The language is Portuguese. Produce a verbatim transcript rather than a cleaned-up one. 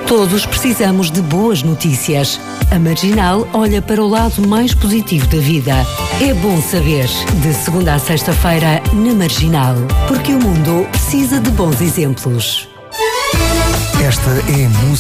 Todos precisamos de boas notícias. A Marginal olha para o lado mais positivo da vida. É bom saber. De segunda a sexta-feira, na Marginal. Porque o mundo precisa de bons exemplos. Esta é a música.